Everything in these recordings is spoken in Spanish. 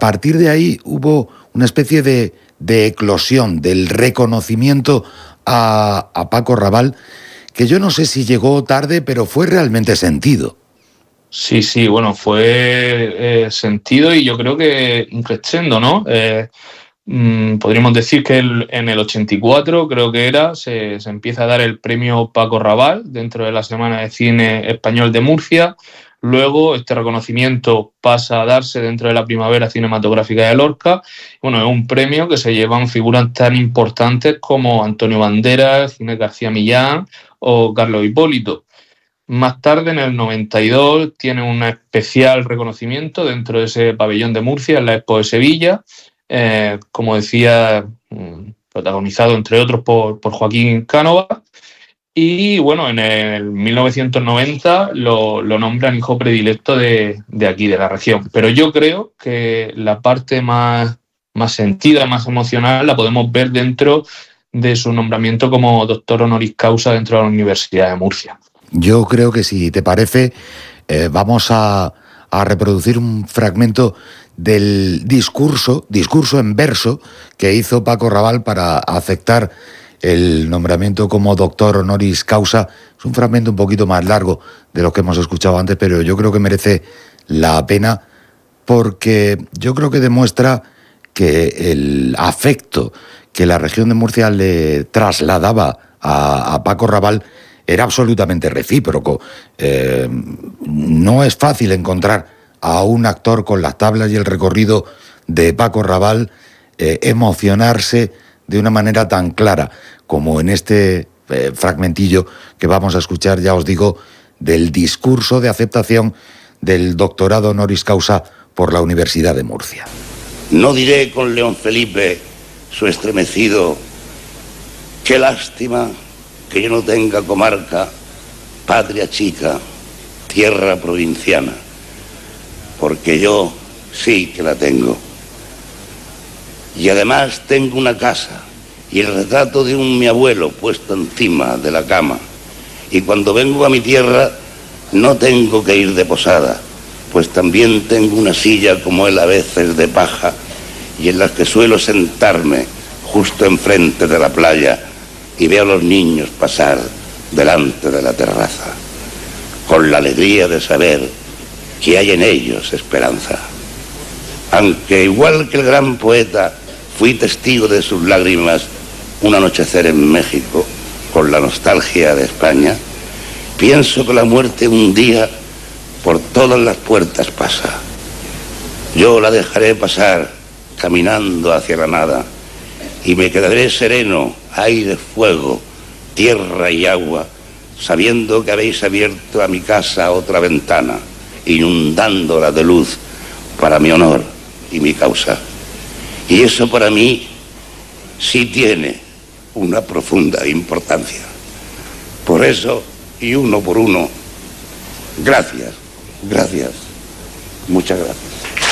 partir de ahí hubo una especie de eclosión, del reconocimiento a Paco Raval, que yo no sé si llegó tarde, pero fue realmente sentido. Sí, bueno, fue sentido y yo creo que crescendo, ¿no? Podríamos decir que en el 84, creo que era, se empieza a dar el premio Paco Raval dentro de la Semana de Cine Español de Murcia. Luego este reconocimiento pasa a darse dentro de la Primavera Cinematográfica de Lorca. Bueno, es un premio que se llevan figuras tan importantes como Antonio Banderas, Ginés García Millán o Carlos Hipólito. Más tarde, en el 92, tiene un especial reconocimiento dentro de ese pabellón de Murcia, en la Expo de Sevilla, como decía, protagonizado entre otros por Joaquín Cánova. Y bueno, en el 1990 lo nombran hijo predilecto de aquí, de la región. Pero yo creo que la parte más sentida, más emocional, la podemos ver dentro de su nombramiento como doctor honoris causa dentro de la Universidad de Murcia. Yo creo que, si te parece, vamos a reproducir un fragmento del discurso en verso que hizo Paco Raval para aceptar el nombramiento como doctor honoris causa. Es un fragmento un poquito más largo de lo que hemos escuchado antes, pero yo creo que merece la pena, porque yo creo que demuestra que el afecto que la región de Murcia le trasladaba a Paco Raval era absolutamente recíproco. No es fácil encontrar a un actor con las tablas y el recorrido de Paco Raval emocionarse de una manera tan clara como en este fragmentillo que vamos a escuchar, ya os digo, del discurso de aceptación del doctorado honoris causa por la Universidad de Murcia. No diré con León Felipe, su estremecido: qué lástima que yo no tenga comarca, patria chica, tierra provinciana, porque yo sí que la tengo. Y además tengo una casa y el retrato de mi abuelo puesto encima de la cama. Y cuando vengo a mi tierra no tengo que ir de posada, pues también tengo una silla como él, a veces de paja, y en la que suelo sentarme justo enfrente de la playa, y veo a los niños pasar delante de la terraza, con la alegría de saber que hay en ellos esperanza. Aunque igual que el gran poeta fui testigo de sus lágrimas un anochecer en México, con la nostalgia de España, pienso que la muerte un día por todas las puertas pasa. Yo la dejaré pasar caminando hacia la nada, y me quedaré sereno, aire, fuego, tierra y agua, sabiendo que habéis abierto a mi casa otra ventana, inundándola de luz para mi honor y mi causa. Y eso para mí sí tiene una profunda importancia. Por eso, y uno por uno, gracias, muchas gracias.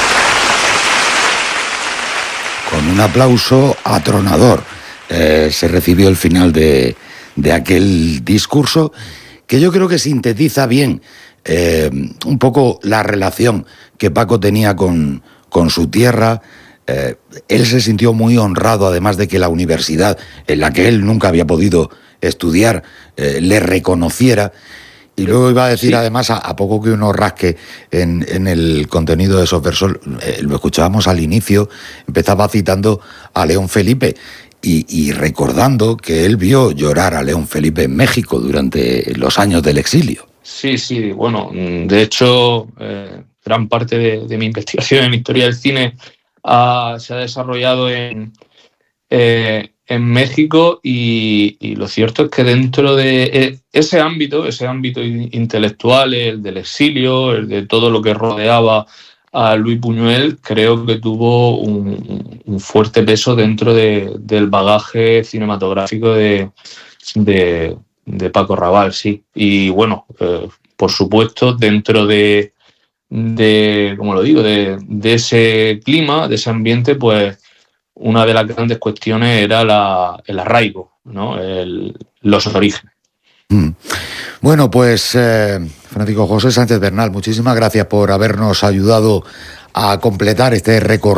Con un aplauso atronador se recibió el final de aquel discurso, que yo creo que sintetiza bien un poco la relación que Paco tenía con su tierra. Él se sintió muy honrado, además de que la universidad, en la que él nunca había podido estudiar, le reconociera. Y luego iba a decir, sí, además, a poco que uno rasque en el contenido de esos versos, lo escuchábamos al inicio, empezaba citando a León Felipe y recordando que él vio llorar a León Felipe en México durante los años del exilio. Sí, bueno, de hecho, gran parte de mi investigación en historia del cine se ha desarrollado en México, y lo cierto es que dentro de ese ámbito intelectual, el del exilio, el de todo lo que rodeaba a Luis Buñuel, creo que tuvo un fuerte peso dentro del bagaje cinematográfico de Paco Raval, sí. Y bueno, por supuesto, dentro de como lo digo, de ese clima, de ese ambiente, pues una de las grandes cuestiones era el arraigo, ¿no? Los orígenes. Bueno, pues Francisco José Sánchez Bernal, muchísimas gracias por habernos ayudado a completar este recorrido